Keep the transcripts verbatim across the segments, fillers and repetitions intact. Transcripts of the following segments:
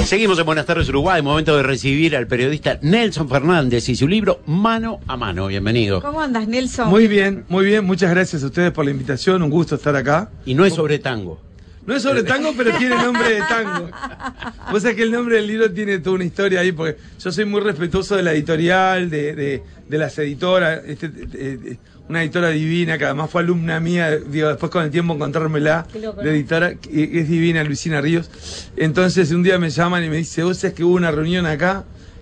Seguimos en Buenas Tardes Uruguay, momento de recibir al periodista Nelson Fernández y su libro Mano a Mano. Bienvenido. ¿Cómo andas, Nelson? Muy bien, muy bien. Muchas gracias a ustedes por la invitación. Un gusto estar acá. Y no es sobre tango. No es sobre tango, pero tiene nombre de tango. Vos sabés que el nombre del libro tiene toda una historia ahí, porque yo soy muy respetuoso de la editorial, de, de, de las editoras. Este, de, de, una editora divina, que además fue alumna mía, digo, después con el tiempo encontrármela, loco, la editora, que es divina, Luisina Ríos. Entonces un día me llaman y me dice, vos sabés que hubo una reunión acá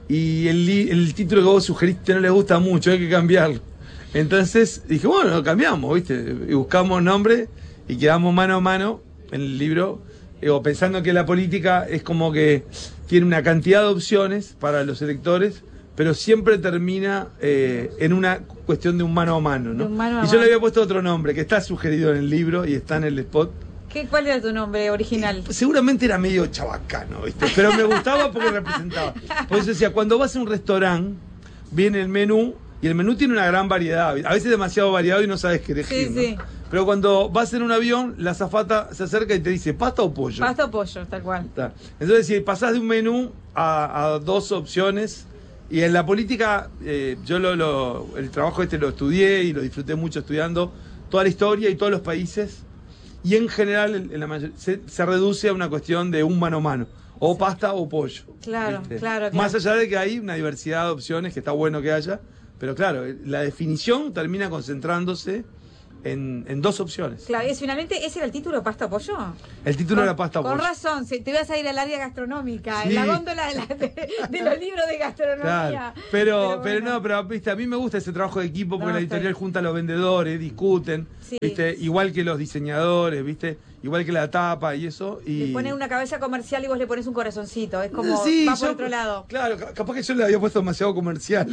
y el, el título que vos sugeriste no les gusta mucho, hay que cambiarlo. Entonces dije, bueno, lo cambiamos, ¿viste? Y buscamos nombre y quedamos mano a mano en el libro, digo, pensando que la política es como que tiene una cantidad de opciones para los electores, pero siempre termina eh, en una cuestión de un mano a mano, ¿no? Mano a y yo mano. le había puesto otro nombre, que está sugerido en el libro y está en el spot. ¿Qué, ¿Cuál era tu nombre original? Y seguramente era medio chabacano, ¿viste? Pero me gustaba porque representaba. Por eso decía, cuando vas a un restaurante, viene el menú, y el menú tiene una gran variedad, a veces demasiado variado y no sabes qué elegir, Sí, ¿no? sí. Pero cuando vas en un avión, la azafata se acerca y te dice, ¿pasta o pollo? Pasta o pollo, tal cual. Está. Entonces, si pasás de un menú a, a dos opciones, y en la política, eh, yo lo, lo, el trabajo este lo estudié y lo disfruté mucho estudiando toda la historia y todos los países, y en general en, en la mayoría, se, se reduce a una cuestión de un mano a mano, o pasta o pollo. Claro, ¿viste? claro, claro. Más allá de que hay una diversidad de opciones, que está bueno que haya, pero claro, la definición termina concentrándose En, en dos opciones. Claro, es finalmente, ¿ese era el título, Pasta o Pollo? El título Con- era Pasta o Con Pollo. razón, si te ibas a ir al área gastronómica, Sí. en la góndola de, la- de- de los libros de gastronomía. Claro, pero, pero, bueno. no, pero viste, a mí me gusta ese trabajo de equipo porque No, la está editorial bien. junta a los vendedores, discuten, Sí. viste, igual que los diseñadores, viste, igual que la tapa y eso. Y... Le ponen una cabeza comercial y vos le pones un corazoncito, es como, Sí, va por yo- otro lado. Claro, ca- capaz que yo le había puesto demasiado comercial.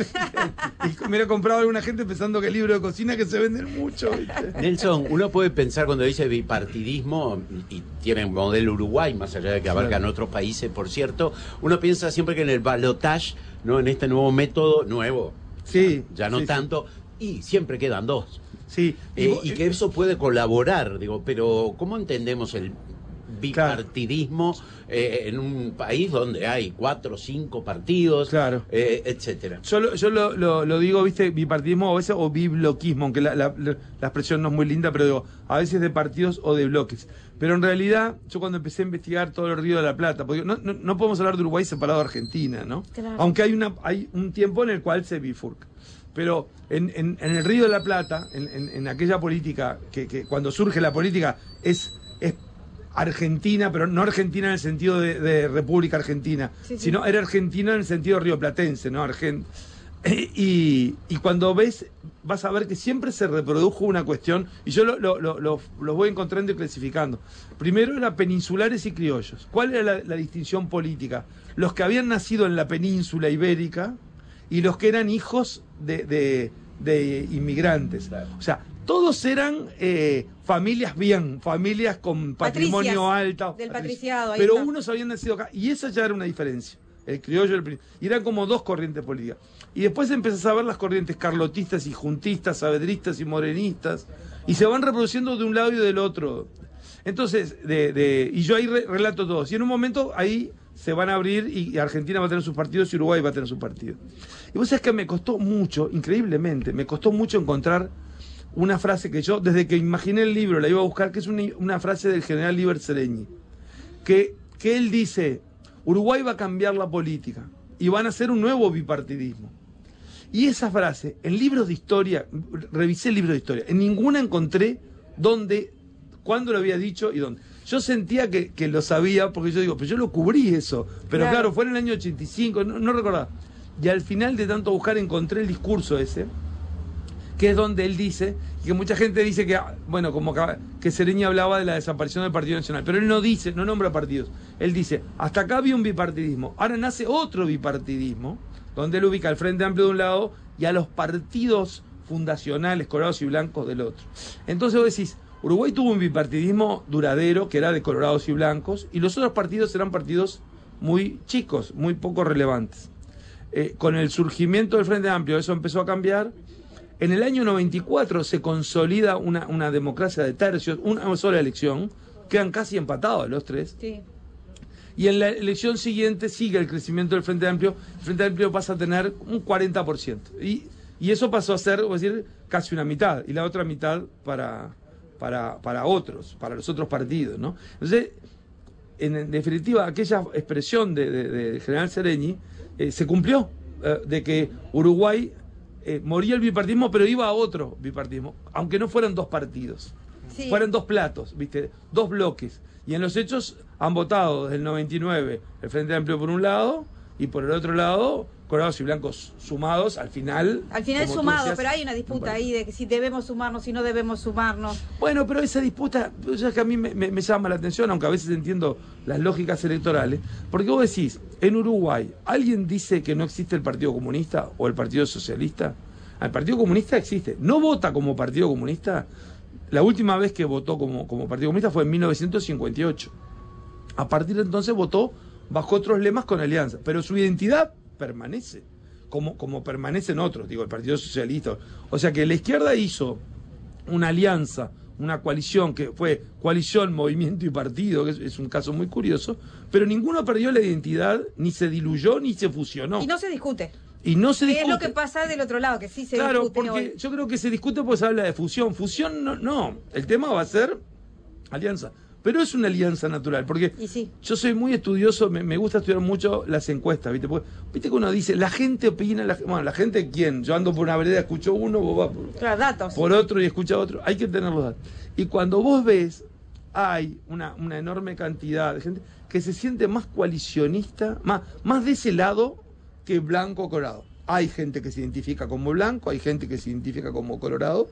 Y me lo comprado alguna gente pensando que el libro de cocina que se venden mucho, viste. Nelson, uno puede pensar cuando dice bipartidismo, y tiene un modelo Uruguay, más allá de que abarcan otros países, por cierto, uno piensa siempre que en el balotage, ¿no? En este nuevo método, nuevo, Sí. ya no sí, sí. tanto, y siempre quedan dos. Sí. Eh, vos- y que eso puede colaborar, digo, pero ¿cómo entendemos el bipartidismo eh, en un país donde hay cuatro o cinco partidos, Claro. eh, etcétera? Yo, lo, yo lo, lo, lo digo, viste, bipartidismo a veces o bibloquismo, aunque la, la, la expresión no es muy linda, pero digo, a veces de partidos o de bloques. Pero en realidad, yo cuando empecé a investigar todo el Río de la Plata, porque no, no, no podemos hablar de Uruguay separado de Argentina, ¿no? Claro. Aunque hay, una, hay un tiempo en el cual se bifurca. Pero en, en, en el Río de la Plata, en, en, en aquella política, que, que cuando surge la política es, es Argentina, pero no Argentina en el sentido de, de República Argentina, Sí, sí. sino era Argentina en el sentido rioplatense, ¿no? Argent y, y cuando ves, vas a ver que siempre se reprodujo una cuestión, y yo lo, lo, lo, lo- los voy encontrando y clasificando. Primero era peninsulares y criollos. ¿Cuál era la, la distinción política? Los que habían nacido en la península ibérica y los que eran hijos de, de, de inmigrantes. Claro. O sea, todos eran eh, familias bien, familias con patrimonio Patricias, alto. del patrici- patriciado, ahí Pero está. unos habían nacido acá, y esa ya era una diferencia. El criollo y el península. Y eran como dos corrientes políticas. Y después empezás a ver las corrientes carlotistas y juntistas, saavedristas y morenistas, y se van reproduciendo de un lado y del otro. Entonces, de, de, y yo ahí re- relato todos. Y en un momento ahí se van a abrir y Argentina va a tener sus partidos y Uruguay va a tener su partido. Y vos sabés que me costó mucho, increíblemente, me costó mucho encontrar una frase que yo, desde que imaginé el libro, la iba a buscar, que es una, una frase del general Liber Seregni, que, que él dice, Uruguay va a cambiar la política y van a hacer un nuevo bipartidismo. Y esa frase, en libros de historia, revisé libros de historia, en ninguna encontré dónde, cuándo lo había dicho y dónde. Yo sentía que, que lo sabía, porque yo digo, pero yo lo cubrí eso. Pero Claro. claro, fue en el año ochenta y cinco, no, no recordaba. Y al final de tanto buscar encontré el discurso ese, que es donde él dice, y que mucha gente dice que, ah, bueno, como que, que Seregni hablaba de la desaparición del Partido Nacional, pero él no dice, no nombra partidos. Él dice, hasta acá había un bipartidismo, ahora nace otro bipartidismo, donde él ubica al Frente Amplio de un lado y a los partidos fundacionales, colorados y blancos del otro. Entonces vos decís, Uruguay tuvo un bipartidismo duradero, que era de colorados y blancos, y los otros partidos eran partidos muy chicos, muy poco relevantes. Eh, con el surgimiento del Frente Amplio eso empezó a cambiar. En el año noventa y cuatro se consolida una, una democracia de tercios, una sola elección, quedan casi empatados los tres. Sí. Y en la elección siguiente sigue el crecimiento del Frente Amplio. El Frente Amplio pasa a tener un cuarenta por ciento. Y, y eso pasó a ser, voy a decir, casi una mitad. Y la otra mitad para, para, para otros, para los otros partidos, ¿no? Entonces, en, en definitiva, aquella expresión de, de, de General Sereñi eh, se cumplió, eh, de que Uruguay eh, moría el bipartismo, pero iba a otro bipartismo, aunque no fueran dos partidos. Sí. Fueron dos platos, ¿viste? Dos bloques. Y en los hechos han votado desde el noventa y nueve el Frente Amplio por un lado y por el otro lado colorados y blancos sumados al final. Al final sumados, pero hay una disputa ahí de que si debemos sumarnos, si no debemos sumarnos. Bueno, pero esa disputa, ya es que a mí me, me, me llama la atención, aunque a veces entiendo las lógicas electorales, porque vos decís, en Uruguay, ¿alguien dice que no existe el Partido Comunista o el Partido Socialista? El Partido Comunista existe. ¿No vota como Partido Comunista? La última vez que votó como, como Partido Comunista fue en mil novecientos cincuenta y ocho. A partir de entonces votó bajo otros lemas con alianza, pero su identidad permanece, como, como permanecen otros, digo, el Partido Socialista. O sea que la izquierda hizo una alianza, una coalición, que fue coalición, movimiento y partido, que es, es un caso muy curioso, pero ninguno perdió la identidad, ni se diluyó, ni se fusionó. Y no se discute. Y no se discute. Es lo que pasa del otro lado, que sí se claro, discute. Claro, porque hoy. Yo creo que se discute porque se habla de fusión. Fusión no, no. El tema va a ser alianza. Pero es una alianza natural, porque sí. yo soy muy estudioso, me, me gusta estudiar mucho las encuestas, ¿viste? Porque, ¿viste que uno dice, la gente opina, la, bueno, la gente quién? Yo ando por una vereda, escucho uno, vos vas por, claro, datos. por otro y escucha otro. Hay que tener los datos. Y cuando vos ves, hay una, una enorme cantidad de gente que se siente más coalicionista, más, más de ese lado que blanco colorado. Hay gente que se identifica como blanco, hay gente que se identifica como colorado,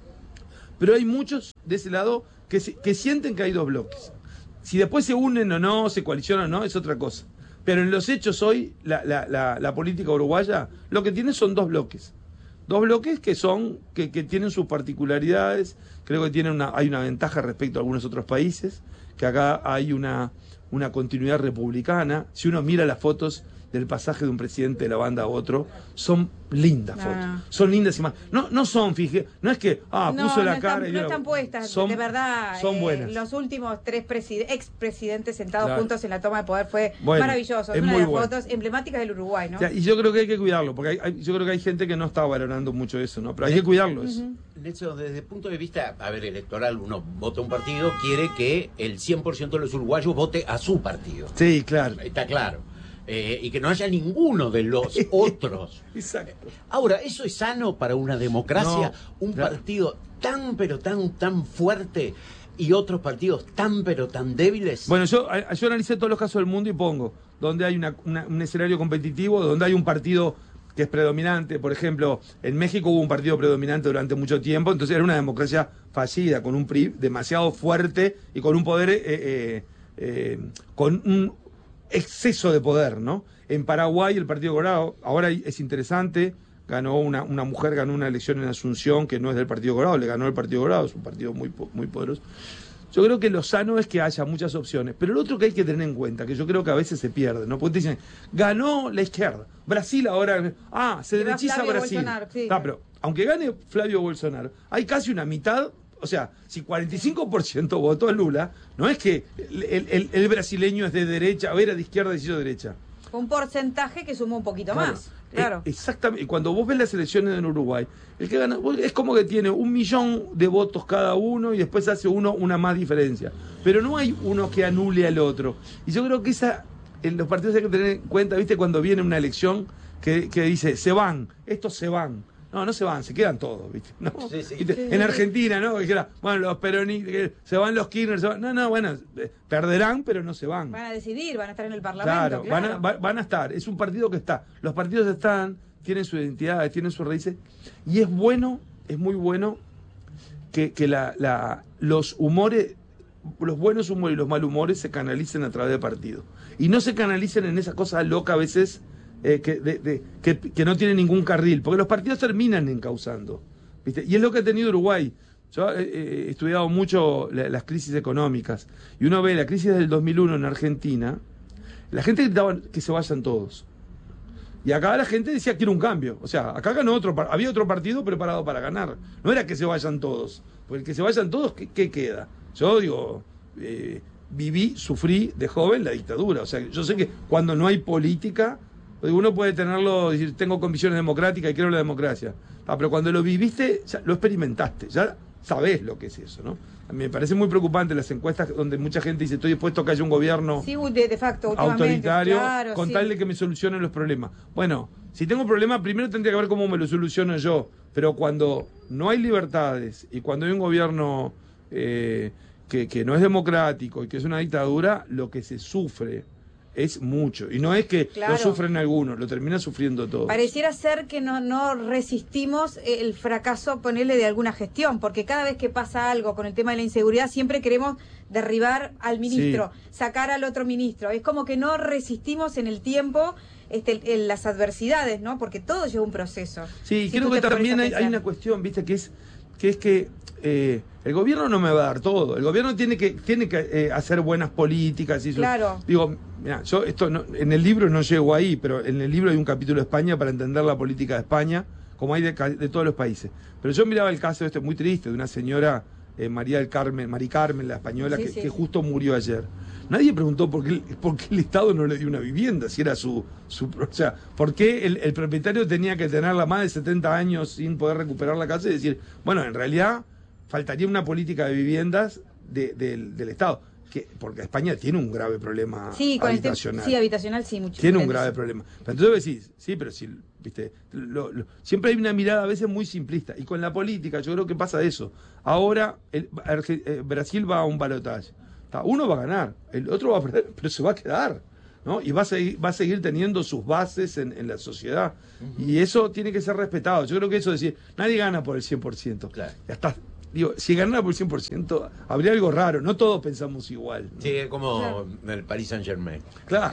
pero hay muchos de ese lado que, se, que sienten que hay dos bloques. Si después se unen o no, se coalicionan o no, es otra cosa. Pero en los hechos hoy, la, la, la, la política uruguaya lo que tiene son dos bloques. Dos bloques que son, que, que tienen sus particularidades, creo que tienen una, hay una ventaja respecto a algunos otros países, que acá hay una, una continuidad republicana. Si uno mira las fotos del pasaje de un presidente de la banda a otro, son lindas fotos, ah. son lindas y más. No, no son, fije, no es que, ah, no, puso la no cara están, y no yo, están puestas, son, de verdad, son eh, buenas. Los últimos tres expresidentes sentados claro. juntos en la toma de poder fue bueno, maravilloso, es una muy de las bueno. fotos emblemáticas del Uruguay, ¿no? O sea, y yo creo que hay que cuidarlo, porque hay, hay, yo creo que hay gente que no está valorando mucho eso, ¿no? Pero hay que cuidarlo eso. Uh-huh. Nelson, desde el punto de vista, a ver, electoral, uno vota un partido, quiere que el cien por ciento de los uruguayos vote a su partido. Sí, claro. Está claro. Eh, y que no haya ninguno de los otros. Exacto. Ahora, ¿eso es sano para una democracia? No, un claro. partido tan, pero tan, tan fuerte y otros partidos tan, pero tan débiles. Bueno, yo, yo analicé todos los casos del mundo y pongo donde hay una, una, un escenario competitivo, donde hay un partido que es predominante. Por ejemplo, en México hubo un partido predominante durante mucho tiempo, entonces era una democracia fallida, con un P R I demasiado fuerte y con un poder, eh, eh, eh, con un exceso de poder, ¿no? En Paraguay el Partido Colorado, ahora es interesante, ganó una, una mujer, ganó una elección en Asunción que no es del Partido Colorado, le ganó el Partido Colorado, es un partido muy, muy poderoso. Yo creo que lo sano es que haya muchas opciones, pero lo otro que hay que tener en cuenta, que yo creo que a veces se pierde, ¿no? Porque te dicen, ganó la izquierda, Brasil ahora, ah, se derechiza Brasil. Sí. Ah, pero aunque gane Flavio Bolsonaro, hay casi una mitad. O sea, si cuarenta y cinco por ciento votó a Lula, no es que el, el, el brasileño es de derecha, o era de izquierda, decidió derecha. Un porcentaje que sumó un poquito claro. más. Claro. Eh, exactamente. Y cuando vos ves las elecciones en Uruguay, el que gana es como que tiene un millón de votos cada uno y después hace uno una más diferencia. Pero no hay uno que anule al otro. Y yo creo que esa, en los partidos hay que tener en cuenta, ¿viste? Cuando viene una elección que, que dice, se van, estos se van. No, no se van, se quedan todos, ¿viste? ¿No? Sí, sí. ¿Viste? Sí, en sí. Argentina, ¿no? Que dijera, bueno, los peronistas, se van los Kirchner, se van. No, no, bueno, eh, perderán, pero no se van. Van a decidir, van a estar en el Parlamento. Claro, Claro, Van, a, va- van a estar. Es un partido que está. Los partidos están, tienen su identidad, tienen sus raíces. Y es bueno, es muy bueno que, que la, la, los humores, los buenos humores y los malos humores se canalicen a través de partidos. Y no se canalicen en esa cosa loca a veces eh, que, de, de, que, que no tiene ningún carril. Porque los partidos terminan encauzando, ¿viste? Y es lo que ha tenido Uruguay. Yo eh, he estudiado mucho la, las crisis económicas. Y uno ve la crisis del dos mil uno en Argentina. La gente gritaba que se vayan todos. Y acá la gente decía que era un cambio. O sea, acá ganó otro, par- había otro partido preparado para ganar. No era que se vayan todos. Porque el que se vayan todos, ¿qué, qué queda? Yo digo, eh, viví, sufrí de joven la dictadura. O sea, yo sé que cuando no hay política, uno puede tenerlo, decir, tengo convicciones democráticas y quiero la democracia. Ah, pero cuando lo viviste, ya lo experimentaste, ya sabés lo que es eso, ¿no? A mí me parece muy preocupante las encuestas donde mucha gente dice, estoy dispuesto a que haya un gobierno sí, de, de facto, autoritario, claro, con sí. tal de que me solucionen los problemas. Bueno, si tengo un problema, primero tendría que ver cómo me lo soluciono yo. Pero cuando no hay libertades y cuando hay un gobierno eh, que, que no es democrático y que es una dictadura, lo que se sufre es mucho. Y no es que claro. lo sufren algunos, lo terminan sufriendo todos. Pareciera ser que no, no resistimos el fracaso, ponerle, de alguna gestión, porque cada vez que pasa algo con el tema de la inseguridad, siempre queremos derribar al ministro, sí. sacar al otro ministro. Es como que no resistimos en el tiempo este, en las adversidades, ¿no? Porque todo lleva un proceso. Sí, si creo que también hay, hay una cuestión, viste, que es que es que eh, el gobierno no me va a dar todo. El gobierno tiene que tiene que eh, hacer buenas políticas y claro. Su, digo, mira, yo esto no, en el libro no llego ahí, pero en el libro hay un capítulo de España para entender la política de España, como hay de, de todos los países. Pero yo miraba el caso este muy triste de una señora eh, María del Carmen, Mari Carmen, la española, sí, que, sí. que justo murió ayer. Nadie preguntó por qué, por qué el Estado no le dio una vivienda, si era su... su o sea, por qué el, el propietario tenía que tenerla más de setenta años sin poder recuperar la casa y decir, bueno, en realidad faltaría una política de viviendas de, de, del, del Estado. Que, porque España tiene un grave problema sí, con habitacional. El sí, habitacional sí, mucho. Tiene un grave problema. Pero entonces decís, sí, pero sí, viste, lo, lo, siempre hay una mirada a veces muy simplista. Y con la política yo creo que pasa eso. Ahora el, el, Brasil va a un balotaje. Uno va a ganar, el otro va a perder, pero se va a quedar, ¿no? Y va a seguir, va a seguir teniendo sus bases en, en la sociedad. Uh-huh. Y eso tiene que ser respetado. Yo creo que eso es decir, nadie gana por el cien por ciento. Claro. Ya está. Digo, si ganara por el cien por ciento, habría algo raro. No todos pensamos igual, ¿no? Sí, como claro. el Paris Saint-Germain. Claro.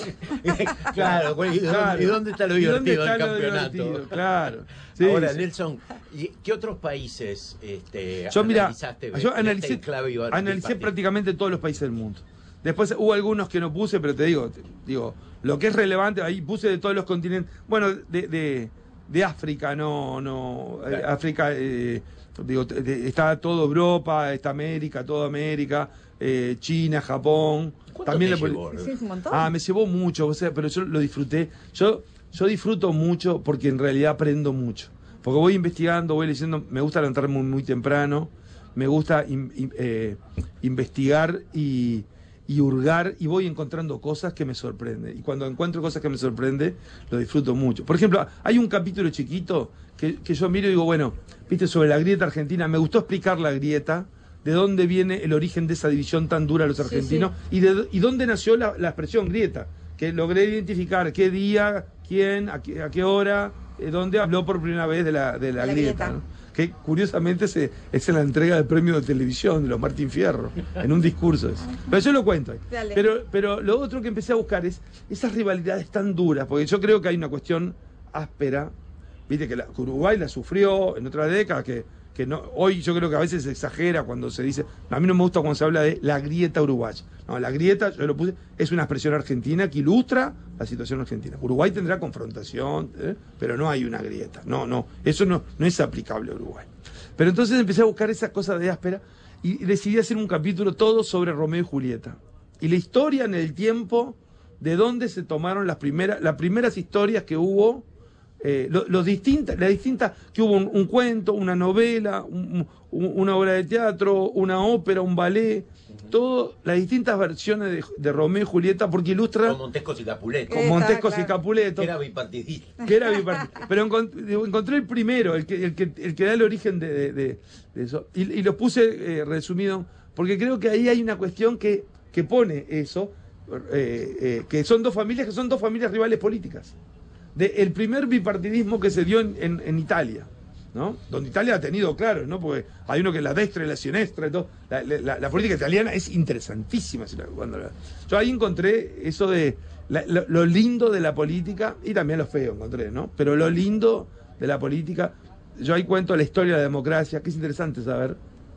claro. ¿Y, claro. ¿Y dónde está lo divertido del campeonato? Divertido? Claro. Sí, Ahora, sí. Nelson, ¿qué otros países este, yo, mira, analizaste? Yo analicé, analicé prácticamente todos los países del mundo. Después hubo algunos que no puse, pero te digo, te, digo, lo que es relevante, ahí puse de todos los continentes. Bueno, de, de, de África, no, no, claro. África... Eh, Digo, está toda Europa, está América, toda América, eh, China, Japón. También te le llevó, sí, un montón. Ah, me llevó mucho, o sea, pero yo lo disfruté. Yo, yo disfruto mucho porque en realidad aprendo mucho. Porque voy investigando, voy leyendo, me gusta levantarme muy, muy temprano, me gusta in, in, eh, investigar y, y hurgar, y voy encontrando cosas que me sorprenden. Y cuando encuentro cosas que me sorprenden, lo disfruto mucho. Por ejemplo, hay un capítulo chiquito que, que yo miro y digo, bueno, viste, sobre la grieta argentina, me gustó explicar la grieta, de dónde viene el origen de esa división tan dura a los argentinos, sí, sí. Y, de, y dónde nació la, la expresión grieta, que logré identificar qué día, quién, a qué, a qué hora, eh, dónde habló por primera vez de la, de la, la grieta, grieta. ¿No? Que curiosamente se, es en la entrega del premio de televisión de los Martín Fierro, en un discurso eso. Pero yo lo cuento ahí. Pero, pero lo otro que empecé a buscar es esas rivalidades tan duras, porque yo creo que hay una cuestión áspera. Viste que, la, que Uruguay la sufrió en otras décadas, que, que no, hoy yo creo que a veces se exagera cuando se dice, a mí no me gusta cuando se habla de la grieta uruguaya. No, la grieta, yo lo puse, es una expresión argentina que ilustra la situación argentina. Uruguay tendrá confrontación, ¿eh? Pero no hay una grieta. No, no, eso no, no es aplicable a Uruguay. Pero entonces empecé a buscar esa cosa de áspera y decidí hacer un capítulo todo sobre Romeo y Julieta. Y la historia en el tiempo de dónde se tomaron las primeras, las primeras historias que hubo. Eh, lo, lo distinta, la distinta, que hubo un, un cuento, una novela, un, un, una obra de teatro, una ópera, un ballet, uh-huh. Todo, las distintas versiones de, de Romeo y Julieta, porque ilustra... Con Montescos y Capuleto. Con Montescos claro. y Capuleto. Que era bipartidista. Que era bipartidista. Pero encontré, encontré el primero, el que, el que, el que da el origen de, de, de, de eso. Y, y lo puse eh, resumido, porque creo que ahí hay una cuestión que, que pone eso, eh, eh, que son dos familias, que son dos familias rivales políticas. De el primer bipartidismo que se dio en, en, en Italia, ¿no? Donde Italia ha tenido, claro, ¿no? Porque hay uno que es la destra y la sinistra y todo. La, la, la política italiana es interesantísima. Cuando la, yo ahí encontré eso de la, lo, lo lindo de la política, y también lo feo encontré, ¿no? Pero lo lindo de la política, yo ahí cuento la historia de la democracia, que es interesante saber.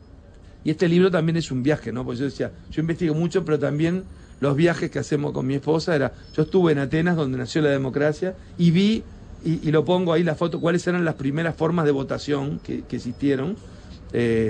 Y este libro también es un viaje, ¿no? Porque yo decía, yo investigo mucho, pero también los viajes que hacemos con mi esposa era, yo estuve en Atenas donde nació la democracia y vi, y, y lo pongo ahí la foto, cuáles eran las primeras formas de votación que, que existieron, eh,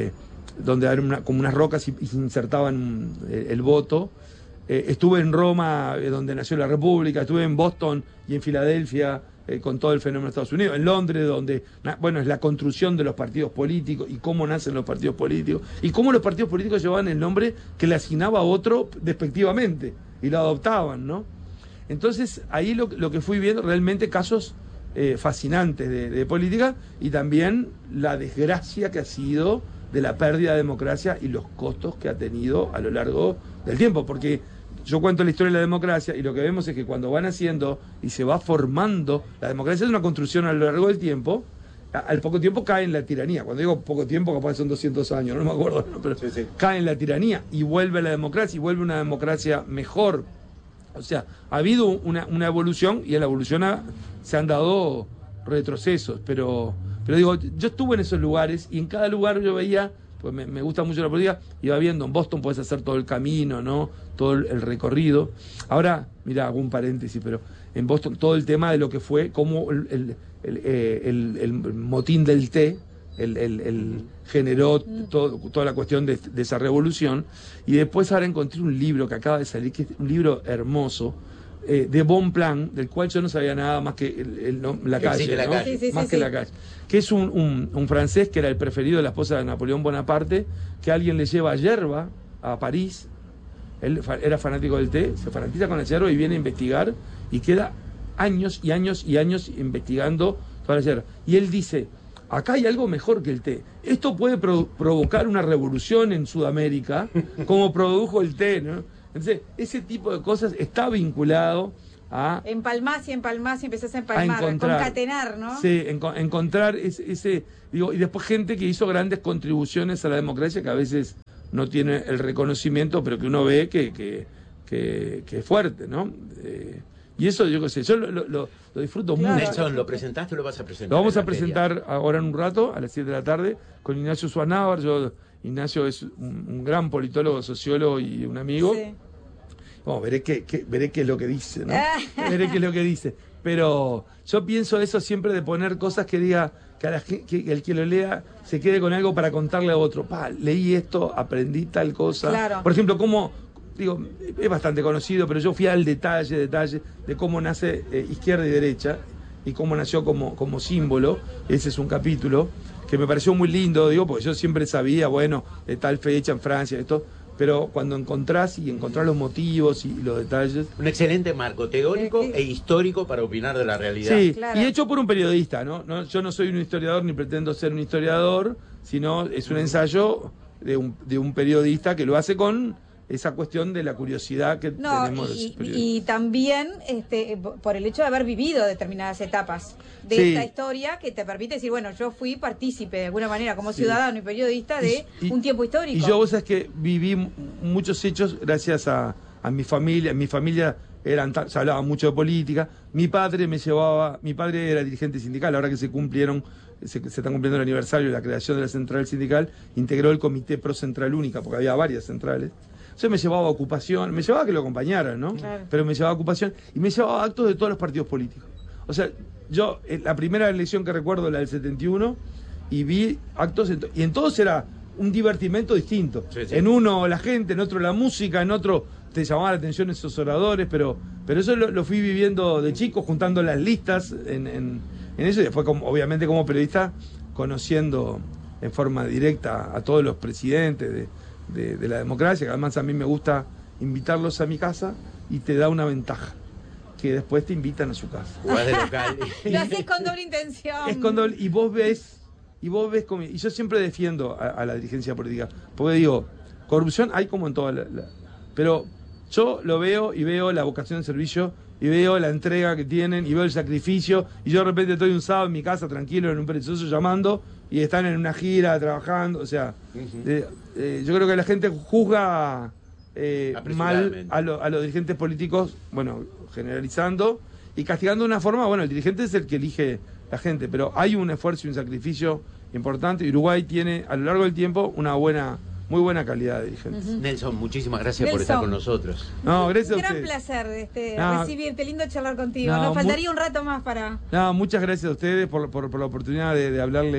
donde eran una, como unas rocas y, y se insertaban el, el voto. Eh, estuve en Roma, eh, donde nació la República, estuve en Boston y en Filadelfia, eh, con todo el fenómeno de Estados Unidos, en Londres, donde, na, bueno, es la construcción de los partidos políticos y cómo nacen los partidos políticos, y cómo los partidos políticos llevaban el nombre que le asignaba a otro despectivamente, y lo adoptaban, ¿no? Entonces, ahí lo, lo que fui viendo, realmente casos eh, fascinantes de, de política, y también la desgracia que ha sido de la pérdida de democracia y los costos que ha tenido a lo largo del tiempo, porque yo cuento la historia de la democracia y lo que vemos es que cuando van haciendo y se va formando, la democracia es una construcción a lo largo del tiempo, a, al poco tiempo cae en la tiranía. Cuando digo poco tiempo, capaz son doscientos años, no me acuerdo, no, pero sí, sí. Cae en la tiranía y vuelve la democracia y vuelve una democracia mejor. O sea, ha habido una, una evolución y en la evolución ha, se han dado retrocesos, pero, pero digo, yo estuve en esos lugares y en cada lugar yo veía, pues me, me gusta mucho la política, iba viendo, en Boston puedes hacer todo el camino, ¿no? Todo el, el recorrido. Ahora, mira, hago un paréntesis, pero en Boston todo el tema de lo que fue, cómo el, el, el, eh, el, el motín del té, el, el, el generó todo, toda la cuestión de, de esa revolución, y después ahora encontré un libro que acaba de salir, que es un libro hermoso, eh, de Bonpland, del cual yo no sabía nada más que el, el, no, la calle, sí, la ¿no? calle. Sí, sí, más sí, que sí. la calle, que es un, un, un francés que era el preferido de la esposa de Napoleón Bonaparte, que alguien le lleva yerba a París, él era fanático del té, se fanatiza con la yerba y viene a investigar y queda años y años y años investigando toda la yerba, y él dice: acá hay algo mejor que el té. Esto puede pro provocar una revolución en Sudamérica, como produjo el té, ¿no? Entonces, ese tipo de cosas está vinculado a... Empalmás y empalmás y empezás a empalmar, a encontrar, concatenar, ¿no? Sí, en, encontrar ese, ese... digo, y después gente que hizo grandes contribuciones a la democracia, que a veces no tiene el reconocimiento, pero que uno ve que, que, que, que es fuerte, ¿no? Eh, y eso, yo qué sé, yo lo, lo, lo disfruto Claro. mucho. Nelson, ¿lo presentaste o lo vas a presentar? Lo vamos en a la feria? presentar ahora en un rato, a las siete de la tarde, con Ignacio Suanávar. Yo, Ignacio es un, un gran politólogo, sociólogo y un amigo. Sí. Bueno, veré qué, qué, veré qué es lo que dice, ¿no? Veré qué es lo que dice. Pero yo pienso eso siempre de poner cosas que diga, que, a la, que, que el que lo lea se quede con algo para contarle a otro. Pa, leí esto, aprendí tal cosa. Claro. Por ejemplo, cómo... digo, es bastante conocido, pero yo fui al detalle, detalle de cómo nace eh, izquierda y derecha y cómo nació como, como símbolo. Ese es un capítulo que me pareció muy lindo, digo, porque yo siempre sabía, bueno, de tal fecha en Francia, esto, pero cuando encontrás y encontrás los motivos y, y los detalles... Un excelente marco teórico Eh, eh. e histórico para opinar de la realidad. Sí, Claro. y hecho por un periodista, ¿no? ¿no? Yo no soy un historiador ni pretendo ser un historiador, sino es un ensayo de un, de un periodista que lo hace con esa cuestión de la curiosidad que No, tenemos los y, periodistas. y también este, por el hecho de haber vivido determinadas etapas de Sí. esta historia que te permite decir, bueno, yo fui partícipe de alguna manera como Sí. ciudadano y periodista de Y- y- un tiempo histórico. Y yo, vos sabés que viví m- muchos hechos gracias a, a mi familia. Mi familia eran ta- se hablaba mucho de política. Mi padre me llevaba, mi padre era dirigente sindical, ahora que se cumplieron, se, se está cumpliendo el aniversario de la creación de la central sindical, integró el comité pro central única, porque había varias centrales. Entonces me llevaba a ocupación, me llevaba a que lo acompañaran, ¿no? Claro. Pero me llevaba a ocupación y me llevaba a actos de todos los partidos políticos. O sea, yo, eh, la primera elección que recuerdo, la del setenta y uno, y vi actos, en to- y en todos era un divertimento distinto. Sí, sí. En uno la gente, en otro la música, en otro te llamaba la atención esos oradores, pero, pero eso lo, lo fui viviendo de chico, juntando las listas en, en, en eso, y después, como, obviamente, como periodista, conociendo en forma directa a todos los presidentes de, de, de la democracia, que además a mí me gusta invitarlos a mi casa y te da una ventaja, que después te invitan a su casa. Jugás de local. Lo haces con doble intención. Es con doble- y vos ves, y vos ves como, y yo siempre defiendo a, a la dirigencia política, porque digo, corrupción hay como en toda la, la- pero yo lo veo y veo la vocación de servicio y veo la entrega que tienen y veo el sacrificio, y yo de repente estoy un sábado en mi casa tranquilo en un perezoso llamando y están en una gira trabajando, o sea, Ujú. eh, eh, yo creo que la gente juzga eh, mal Apresuradamente. a, lo- a los dirigentes políticos, bueno, generalizando y castigando de una forma. Bueno, el dirigente es el que elige la gente, pero hay un esfuerzo y un sacrificio importante, y Uruguay tiene a lo largo del tiempo una buena, muy buena calidad de dirigentes. Ujú. Nelson, muchísimas gracias por Nelson. estar con nosotros. No, gracias a Un gran ustedes. placer este, No. recibirte, lindo charlar contigo. No, Nos mu- faltaría un rato más para... No, muchas gracias a ustedes por, por, por la oportunidad de, de hablarle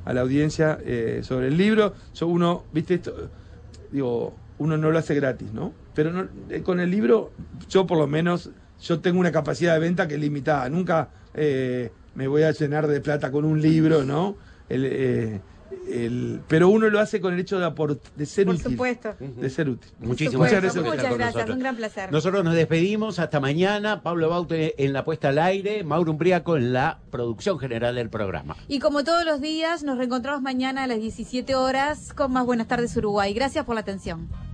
a la audiencia eh, sobre el libro. So, uno, viste esto, digo, uno no lo hace gratis, ¿no? Pero no, eh, con el libro, yo por lo menos, yo tengo una capacidad de venta que es limitada. Nunca eh, me voy a llenar de plata con un libro, ¿no? El, eh, el, pero uno lo hace con el hecho de, aport, de ser Por útil. supuesto. De ser útil. Muchísimas Por gracias. supuesto. por estar Muchas con gracias, nosotros. un gran placer. Nosotros nos despedimos hasta mañana. Pablo Baute en la puesta al aire, Mauro Umbriaco en la producción general del programa. Y como todos los días, nos reencontramos mañana a las diecisiete horas con más Buenas Tardes Uruguay. Gracias por la atención.